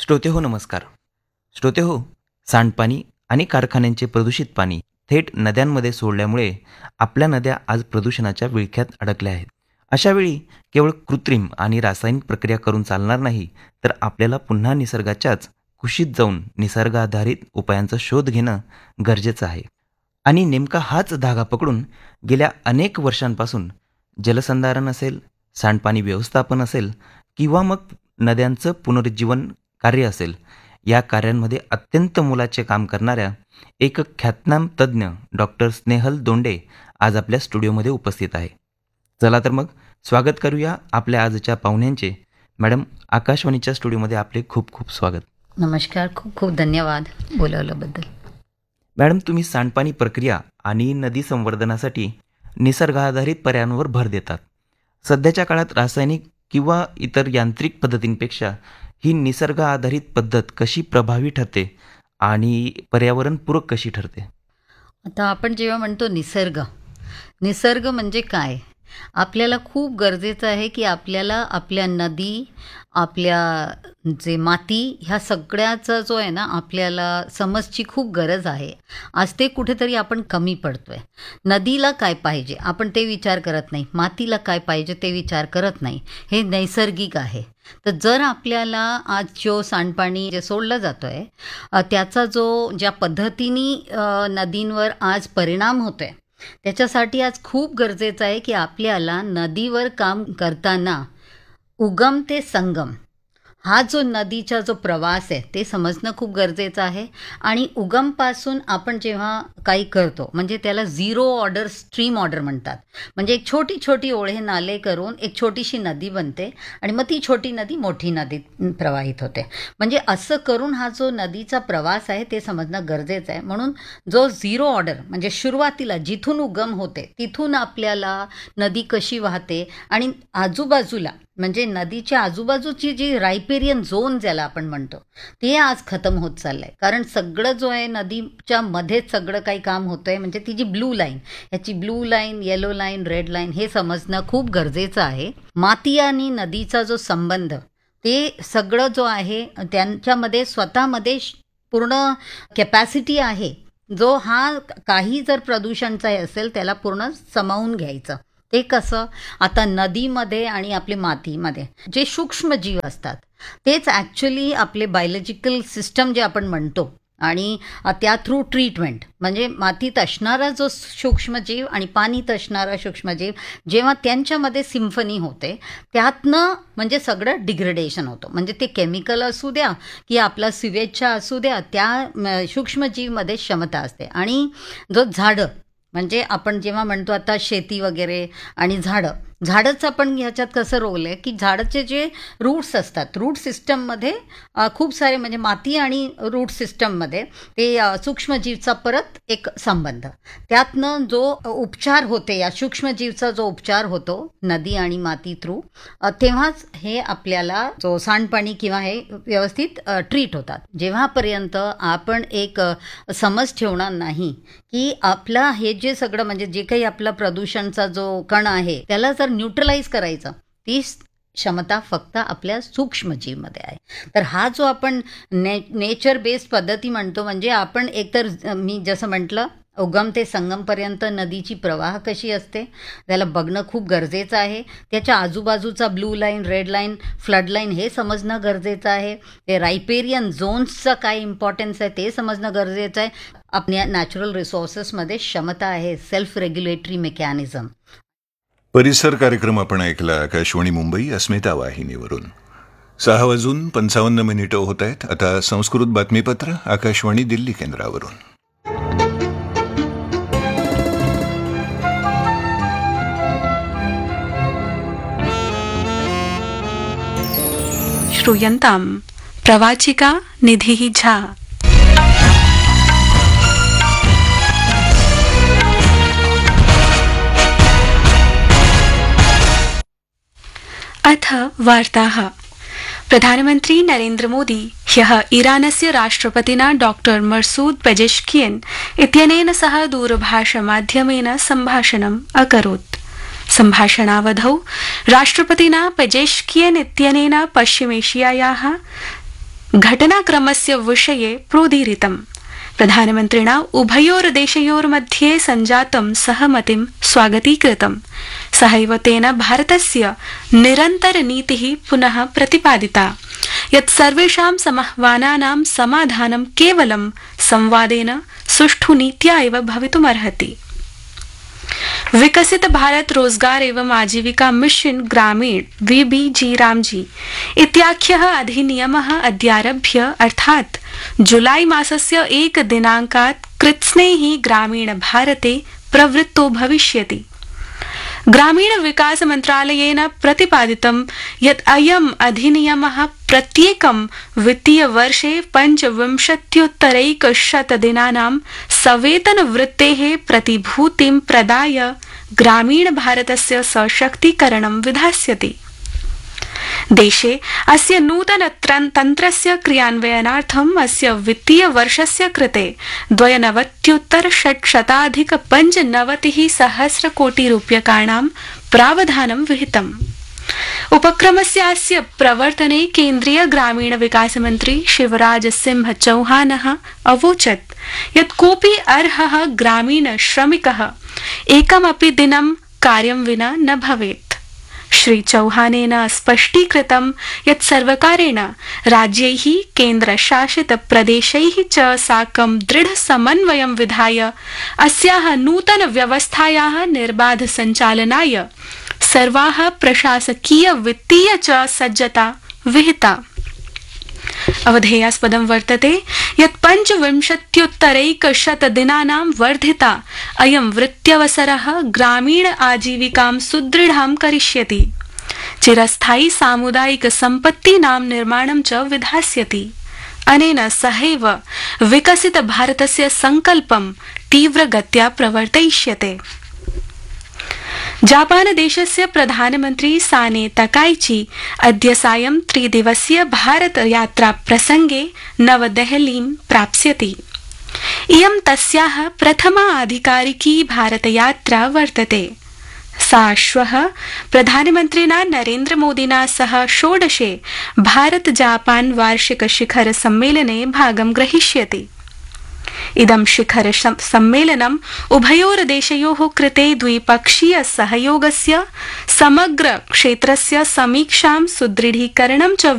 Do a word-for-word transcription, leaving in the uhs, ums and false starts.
श्रोते हो नमस्कार. श्रोते हो, सांडपाणी आणि कारखान्यांचे प्रदूषित पाणी थेट नद्यांमध्ये सोडल्यामुळे आपल्या नद्या आज प्रदूषणाच्या विळख्यात अडकल्या आहेत. अशावेळी केवळ कृत्रिम आणि रासायनिक प्रक्रिया करून चालणार नाही, तर आपल्याला पुन्हा निसर्गाच्याच कुशीत जाऊन निसर्गाधारित उपायांचा शोध घेणं गरजेचं आहे. आणि नेमका हाच धागा पकडून गेल्या अनेक वर्षांपासून जलसंधारण असेल, सांडपाणी व्यवस्थापन असेल किंवा मग नद्यांचं पुनरुज्जीवन कार्य असेल, या कार्यांमध्ये अत्यंत मोलाचे काम करणाऱ्या एक ख्यातनाम तज्ज्ञ डॉक्टर स्नेहल दोंडे आज आपल्या स्टुडिओमध्ये उपस्थित आहे. चला तर मग स्वागत करूया आपल्या आजच्या पाहुण्यांचे. मॅडम, आकाशवाणीच्या स्टुडिओमध्ये आपले खूप खूप स्वागत. नमस्कार, खूप खूप धन्यवाद बोलावल्याबद्दल. मॅडम, तुम्ही सांडपाणी प्रक्रिया आणि नदी संवर्धनासाठी निसर्गाधारित पर्यायांवर भर देतात. सध्याच्या काळात रासायनिक किंवा इतर यांत्रिक पद्धतींपेक्षा ही निसर्ग आधारित पद्धत कशी प्रभावी ठरते आणि पर्यावरणपूरक कशी ठरते? आता आपण जेव्हा म्हणतो निसर्ग निसर्ग म्हणजे काय, आपल्याला खूप गरजेचं आहे की आपल्याला आपल्या नदी, आपल्या जे माती, ह्या सगळ्याचा जो आहे ना, आपल्याला समजची खूप गरज आहे. आज ते कुठेतरी आपण कमी पडतो आहे. नदीला काय पाहिजे आपण ते विचार करत नाही, मातीला काय पाहिजे ते विचार करत नाही. हे नैसर्गिक आहे. तर जर आपल्याला आज जो सांडपाणी जे सोडलं जातो आहे त्याचा जो ज्या पद्धतीने नदींवर आज परिणाम होतो आहे, त्याच्यासाठी आज खूप गरजेचं आहे की आपल्याला नदीवर काम करताना उगम ते संगम हा जो नदीचा जो प्रवास आहे ते समजणं खूप गरजेचं आहे. आणि उगमपासून आपण जेव्हा काही करतो म्हणजे त्याला झिरो ऑर्डर स्ट्रीम ऑर्डर म्हणतात. म्हणजे एक छोटी छोटी ओढे नाले करून एक छोटीशी नदी बनते आणि मग ती छोटी नदी मोठी नदीत प्रवाहित होते. म्हणजे असं करून हा जो नदीचा प्रवास आहे ते समजणं गरजेचं आहे. म्हणून जो झिरो ऑर्डर म्हणजे सुरुवातीला जिथून उगम होते तिथून आपल्याला नदी कशी वाहते आणि आजूबाजूला म्हणजे नदीच्या आजूबाजूची जी रायपेरियन झोन ज्याला आपण म्हणतो ते आज खतम होत चाललं आहे. कारण सगळं जो आहे नदीच्या मध्येच सगळं काही काम होतं आहे. म्हणजे ती जी ब्लू लाईन, ह्याची blue line, yellow line, red line हे समजणं खूप गरजेचं आहे. माती आणि नदीचा जो संबंध ते सगळं जो आहे त्यांच्यामध्ये स्वतःमध्ये पूर्ण कॅपॅसिटी आहे, जो हा काही जर प्रदूषणचा असेल त्याला पूर्ण सामावून घ्यायचं. ते कसं, आता नदीमध्ये आणि आपले मातीमध्ये जे सूक्ष्मजीव असतात तेच ॲक्च्युली आपले बायोलॉजिकल सिस्टम जे आपण म्हणतो आणि त्या थ्रू ट्रीटमेंट म्हणजे मातीत असणारा जो सूक्ष्मजीव आणि पाणीत असणारा सूक्ष्मजीव जेव्हा त्यांच्यामध्ये सिम्फनी होते त्यातनं म्हणजे सगळं डिग्रेडेशन होतं. म्हणजे ते केमिकल असू द्या की आपला सिवेजचा असू द्या, त्या सूक्ष्मजीवमध्ये क्षमता असते. आणि जो झाडं म्हणजे आपण जेव्हा म्हणतो आता शेती वगैरे आणि झाडं झाडंच आपण ह्याच्यात कसं रोल आहे की झाडाचे जे रूट्स असतात, रूट सिस्टममध्ये खूप सारे म्हणजे माती आणि रूट सिस्टममध्ये ते सूक्ष्मजीवचा परत एक संबंध, त्यातनं जो उपचार होते या सूक्ष्मजीवचा जो उपचार होतो नदी आणि माती थ्रू, तेव्हाच हे आपल्याला जो सांडपाणी किंवा हे व्यवस्थित ट्रीट होतात. जेव्हापर्यंत आपण एक समज ठेवणार नाही की आपला हे जे सगळं म्हणजे जे काही आपला प्रदूषणचा जो कण आहे त्याला जर न्यूट्रलाइज करायचं, ती क्षमता फक्त आपल्या सूक्ष्मजीवमध्ये आहे. तर हा जो आपण ने नेचर बेस्ड पद्धती म्हणतो म्हणजे आपण एकतर मी जसं म्हटलं उगम ते संगमपर्यंत नदीची प्रवाह कशी असते त्याला बघणं खूप गरजेचं आहे. त्याच्या आजूबाजूचा blue line, red line, flood line हे समजणं गरजेचं आहे. ते रायपेरियन झोन्सचं काय इम्पॉर्टन्स आहे ते समजणं गरजेचं आहे. आपल्या नॅचरल रिसोर्सेसमध्ये क्षमता आहे, सेल्फ रेग्युलेटरी मेकॅनिझम. परिसर कार्यक्रम आपण ऐकला आकाशवाणी मुंबई अस्मिता वाहिनीवरून. सहा वाजून पंचावन्न मिनिटं होत आहेत. आता संस्कृत बातमीपत्र आकाशवाणी दिल्ली केंद्रावरून. श्रूयन्ताम् प्रवाचिका निधिः झा. अथ वार्ताः. प्रधानमन्त्री नरेन्द्र मोदी ह्यः ईरानस्य राष्ट्रपतिना डॉक्टर मसूद पेजेश्कियन् इत्यनेन सह दूरभाषमाध्यमेन सम्भाषणम् अकरोत्. सम्भाषणावधौ राष्ट्रपतिना पेजेश्कियन् इत्यनेन पश्चिमेशियायाः घटनाक्रमस्य विषये प्रोदीरितम्। प्रधानमन्त्रिणा उभयोर्देशयोर्मध्ये सञ्जातं सहमतिं स्वागतीकृतं। सहैव तेन भारतस्य निरन्तरनीतिः पुनः प्रतिपादिता यत् सर्वेषां समाह्वानानां समाधानं केवलं संवादेन सुष्ठु नीत्या एव भवितुमर्हति। विकसित भारत रोजगार एवं आजीविका मिशन ग्रामीण वीबीजी रामजी इत्याख्यः अधिनियमः अद्यारभ्य अर्थात् जुलाई मासस्य एक दिनाङ्कात् कृत्स्नैः ग्रामीण भारते प्रवृत्तो भविष्यति। ग्रामीण विकास मन्त्रालयेन प्रतिपादितं यत् अयम् अधिनियमः प्रत्येकं वित्तीयवर्षे पञ्चविंशत्युत्तरैकशतदिनानां सवेतनवृत्तेः प्रतिभूतिं प्रदाय ग्रामीण भारतस्य सशक्तीकरणं विधास्यति। देशे अस्य नूतन तन्त्रस्य क्रियान्वयनार्थम् अस्य वित्तीयवर्षस्य कृते द्वयनवत्युत्तर षट्शताधिक पञ्चनवतिः सहस्रकोटिरूप्यकाणां प्रावधानं विहितम्। उपक्रमस्यास्य प्रवर्तने केन्द्रीय ग्रामीण विकास मन्त्री शिवराज सिंह चौहानः अवोचत् यत् कोऽपि अर्हः ग्रामीण श्रमिकः एकमपि दिनं कार्यं विना न भवेत्। श्री चौहानेन स्पष्टीकृतं यत् सर्वकारेण राज्यैः केन्द्रशासित प्रदेशैः च साकं दृढ समन्वयं विधाय अस्याः नूतन व्यवस्थायाः निर्बाध सञ्चालनाय सर्वाः प्रशासकीय वित्तीय च सज्जता विहिता। अवधेयास्पदं वर्तते यत् पञ्चविंशत्युत्तरैकशतदिनानां वर्धिता अयं वृत्त्यवसरः ग्रामीण आजीविकां सुदृढां करिष्यति। चिरस्थायी सामुदायिक सम्पत्तीनां निर्माणं च विधास्यति। अनेन सहैव विकसित भारतस्य संकल्पं तीव्रगत्या प्रवर्तयिष्यते। जापान देशस्य प्रधानमन्त्री साने तकाइची अद्य सायं त्रिदिवसीय भारत यात्रा प्रसंगे नवदेहलीं प्राप्स्यति। इयं तस्याः प्रथमा आधिकारिकी भारतयात्रा वर्तते। सा श्वः प्रधानमन्त्रिणा नरेन्द्र मोदिना सह षोडशे भारत जापान वार्षिक शिखर सम्मेलने भागं ग्रहीष्यति। इदं शिखर सम्मेलनम् उभयोर्देशयोः कृते द्विपक्षीय सहयोगस्य समग्र क्षेत्रस्य समीक्षां सुदृढीकरणं च